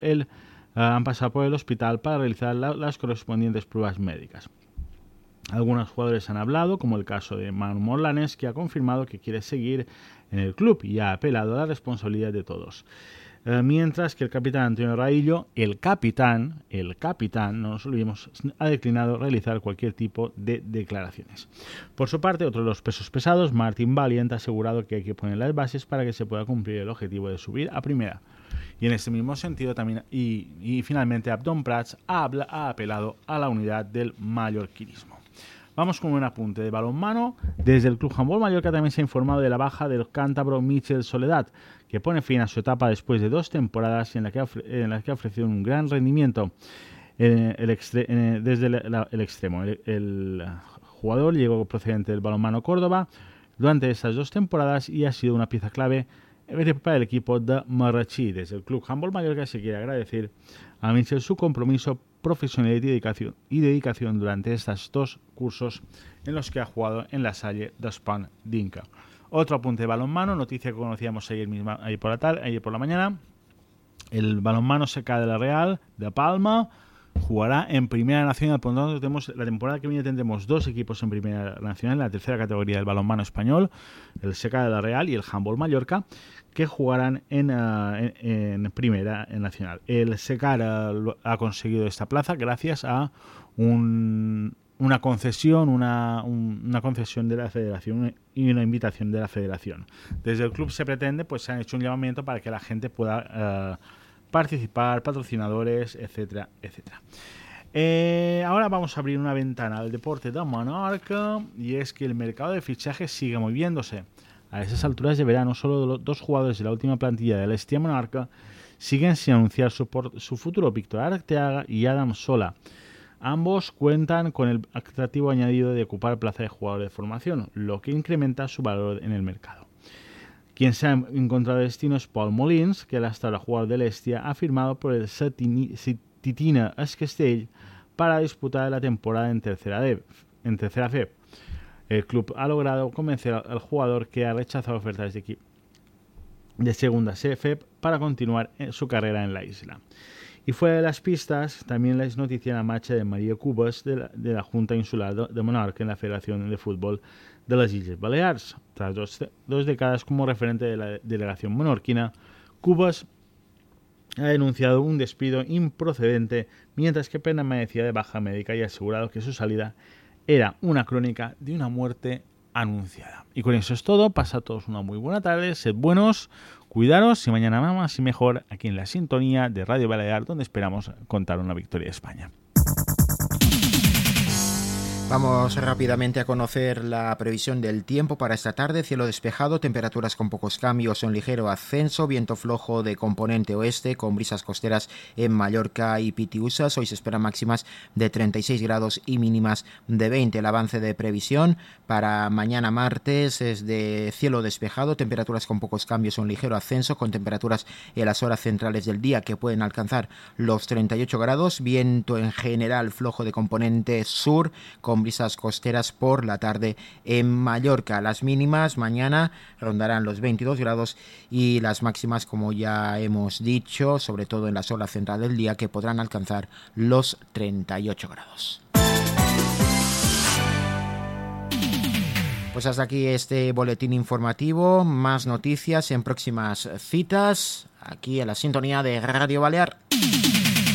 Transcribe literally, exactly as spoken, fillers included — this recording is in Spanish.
él uh, han pasado por el hospital para realizar la, las correspondientes pruebas médicas. Algunos jugadores han hablado, como el caso de Manu Morlanes, que ha confirmado que quiere seguir en el club y ha apelado a la responsabilidad de todos. Eh, mientras que el capitán Antonio Raillo, el capitán, el capitán, no nos olvidemos, ha declinado realizar cualquier tipo de declaraciones. Por su parte, otro de los pesos pesados, Martin Valiant, ha asegurado que hay que poner las bases para que se pueda cumplir el objetivo de subir a primera. Y en este mismo sentido también, y, y finalmente Abdón Prats ha, ha apelado a la unidad del mallorquinismo. Vamos con un apunte de balonmano. Desde el Club Handbol Mallorca también se ha informado de la baja del cántabro Michel Soledad, que pone fin a su etapa después de dos temporadas en las que ha, en la que ha ofrecido un gran rendimiento eh, el extre, eh, desde el, la, el extremo. El, el jugador llegó procedente del balonmano Córdoba durante estas dos temporadas y ha sido una pieza clave para el equipo de Marratxí. Desde el Club Handbol Mallorca se quiere agradecer a Michel su compromiso profesional y dedicación, y dedicación durante estos dos cursos en los que ha jugado en la Salle d'Espant d'Inca. Otro apunte de balonmano, noticia que conocíamos ayer, misma, ayer, por la tarde, ayer por la mañana. El balonmano S K de la Real de Palma jugará en Primera Nacional. Por lo tanto, tenemos, la temporada que viene tendremos dos equipos en Primera Nacional, en la tercera categoría del balonmano español, el S K de la Real y el Handbol Mallorca, que jugarán en, uh, en, en Primera Nacional. El S K uh, ha conseguido esta plaza gracias a un, una concesión, una, un, una concesión de la Federación y una invitación de la Federación. Desde el club se pretende, pues se han hecho un llamamiento para que la gente pueda uh, participar, patrocinadores, etcétera, etcétera. Eh, ahora vamos a abrir una ventana al deporte de Menorca, y es que el mercado de fichajes sigue moviéndose. A esas alturas de verano, solo los dos jugadores de la última plantilla del Estia Menorca siguen sin anunciar su, por, su futuro: Víctor Arteaga y Adam Sola. Ambos cuentan con el atractivo añadido de ocupar plaza de jugador de formación, lo que incrementa su valor en el mercado. Quien se ha encontrado destino es Paul Molins, que hasta ahora jugador del Estia ha firmado por el Titina Escastell para disputar la temporada en tercera, de, en tercera F E P. El club ha logrado convencer al jugador, que ha rechazado ofertas de equipo de segunda F E P para continuar su carrera en la isla. Y fuera de las pistas, también les noticia la marcha de María Cubas de la, de la Junta Insular de Menorca en la Federación de Fútbol de las Islas Baleares. Tras dos, dos décadas como referente de la delegación menorquina, Cubas ha denunciado un despido improcedente, mientras que permanecía de baja médica, y ha asegurado que su salida era una crónica de una muerte anunciada. Y con eso es todo. Pasad todos una muy buena tarde, sed buenos, cuidaros, y mañana más y mejor aquí en la sintonía de Radio Balear, donde esperamos contar una victoria de España. Vamos rápidamente a conocer la previsión del tiempo para esta tarde. Cielo despejado, temperaturas con pocos cambios o en ligero ascenso, viento flojo de componente oeste con brisas costeras en Mallorca y Pitiusas. Hoy se esperan máximas de treinta y seis grados y mínimas de veinte. El avance de previsión para mañana martes es de cielo despejado, temperaturas con pocos cambios o en ligero ascenso, con temperaturas en las horas centrales del día que pueden alcanzar los treinta y ocho grados. Viento en general flojo de componente sur con brisas costeras por la tarde en Mallorca. Las mínimas mañana rondarán los veintidós grados y las máximas, como ya hemos dicho, sobre todo en la zona central del día, que podrán alcanzar los treinta y ocho grados. Pues hasta aquí este boletín informativo. Más noticias en próximas citas aquí en la sintonía de Radio Balear.